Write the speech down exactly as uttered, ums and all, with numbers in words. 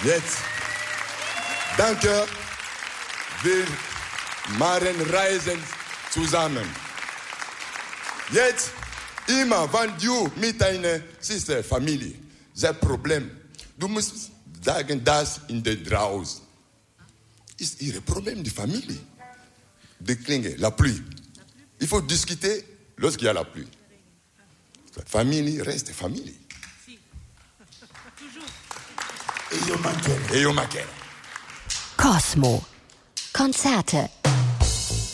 Jetzt, danke, wir machen Reisen zusammen. Jetzt, immer, wenn du mit deiner Sister, Familie, das Problem, du musst sagen, das in den draußen. Ist ihr Problem, die Familie. Die Klinge, la pluie. Il faut discuter lorsqu'il y a la pluie. La famille reste famille. E io mancherò. E io mancherò. Cosmo. Konzerte